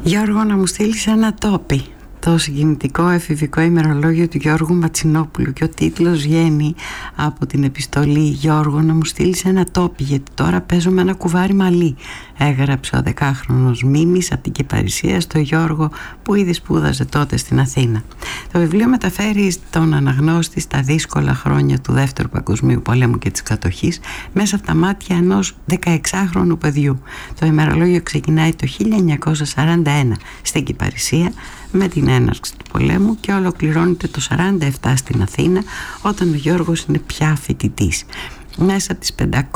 Γιώργο, να μου στείλεις ένα τόπι. Το συγκινητικό εφηβικό ημερολόγιο του Γιώργου Ματσινόπουλου, και ο τίτλος βγαίνει από την επιστολή «Γιώργο, να μου στείλεις ένα τόπι, γιατί τώρα παίζω με ένα κουβάρι μαλλί», έγραψε ο 10χρονος Μίμης από την Κυπαρισία στο Γιώργο, που ήδη σπούδαζε τότε στην Αθήνα. Το βιβλίο μεταφέρει τον αναγνώστη στα δύσκολα χρόνια του Δεύτερου Παγκοσμίου Πολέμου και της κατοχής μέσα από τα μάτια ενός 16χρονου παιδιού. Το ημερολόγιο ξεκινάει το 1941 στην Κυπαρισία με την έναρξη του πολέμου και ολοκληρώνεται το 1947 στην Αθήνα, όταν ο Γιώργος είναι πια φοιτητής. Μέσα από τις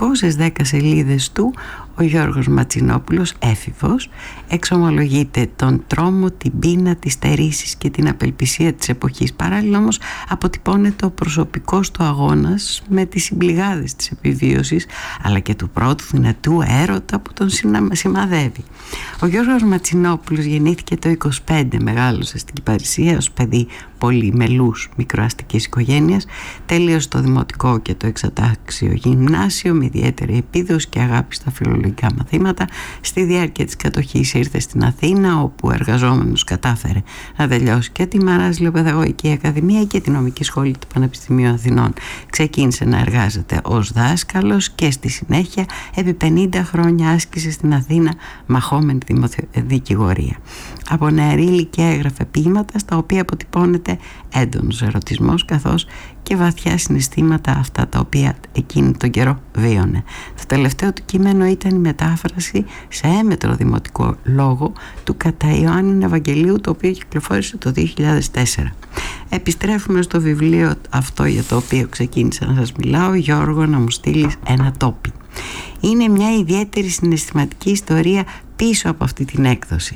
510 σελίδες του, ο Γιώργος Ματσινόπουλος, έφηβος, εξομολογείται τον τρόμο, την πείνα, τις στερήσεις και την απελπισία της εποχής. Παράλληλα όμως αποτυπώνεται ο προσωπικός του αγώνας με τις συμπληγάδες της επιβίωσης, αλλά και του πρώτου δυνατού έρωτα που τον σημαδεύει. Ο Γιώργος Ματσινόπουλος γεννήθηκε το 25, μεγάλωσε στην Κυπαρισία ως παιδί πολυμελούς μικροαστικής οικογένειας, τελείωσε το δημοτικό και το εξατάξιο γυμνάσιο με ιδιαίτερη επίδοση και αγάπη στα φιλολογικά μαθήματα. Στη διάρκεια της κατοχής ήρθε στην Αθήνα, όπου εργαζόμενος κατάφερε να τελειώσει και τη Μαράζηλο Παιδαγωγική Ακαδημία και τη Νομική Σχολή του Πανεπιστημίου Αθηνών. Ξεκίνησε να εργάζεται ως δάσκαλος και στη συνέχεια επί 50 χρόνια άσκησε στην Αθήνα μαχόμενη δικηγορία. Από νεαρή ηλικία έγραφε ποίηματα στα οποία αποτυπώνεται έντονος ερωτισμός, καθώς και βαθιά συναισθήματα, αυτά τα οποία εκείνη τον καιρό βίωνε. Το τελευταίο του κείμενο ήταν η μετάφραση σε έμετρο δημοτικό λόγο του κατά Ιωάννην Ευαγγελίου, το οποίο κυκλοφόρησε το 2004. Επιστρέφουμε στο βιβλίο αυτό για το οποίο ξεκίνησα να σας μιλάω, Γιώργο, να μου στείλεις ένα τόπι. Είναι μια ιδιαίτερη συναισθηματική ιστορία πίσω από αυτή την έκδοση,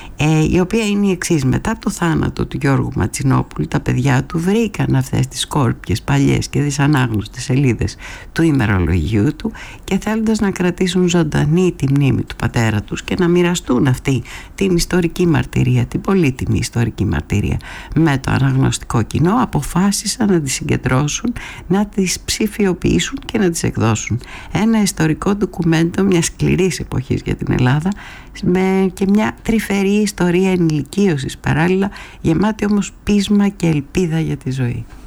η οποία είναι η εξής. Μετά από το θάνατο του Γιώργου Ματσινόπουλου, τα παιδιά του βρήκαν αυτές τις σκόρπιες, παλιές και δυσανάγνωστες σελίδες του ημερολογίου του, και θέλοντας να κρατήσουν ζωντανή τη μνήμη του πατέρα τους και να μοιραστούν αυτή την ιστορική μαρτυρία, την πολύτιμη ιστορική μαρτυρία, με το αναγνωστικό κοινό, αποφάσισαν να τις συγκεντρώσουν, να τις ψηφιοποιήσουν και να τις εκδώσουν. Ένα ιστορικό ντοκουμέντο μιας σκληρής εποχής για την Ελλάδα, και μια τρυφερή ιστορία ενηλικίωσης παράλληλα, γεμάτη όμως πείσμα και ελπίδα για τη ζωή.